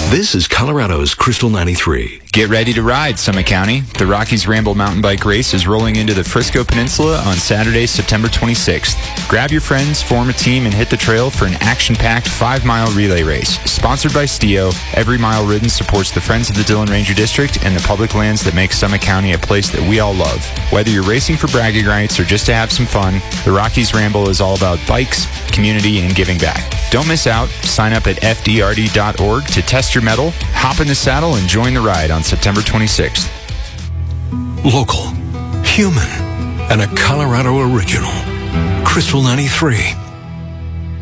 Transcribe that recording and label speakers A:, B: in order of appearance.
A: This is Colorado's Crystal 93.
B: Get ready to ride, Summit County. The Rockies Ramble Mountain Bike Race is rolling into the Frisco Peninsula on Saturday, September 26th. Grab your friends, form a team, and hit the trail for an action-packed 5-mile relay race. Sponsored by Stio, every mile ridden supports the Friends of the Dillon Ranger District and the public lands that make Summit County a place that we all love. Whether you're racing for bragging rights or just to have some fun, the Rockies Ramble is all about bikes, community, and giving back. Don't miss out. Sign up at fdrd.org to test your mettle, hop in the saddle, and join the ride on September 26th.
A: Local, human, and a Colorado original. Crystal 93.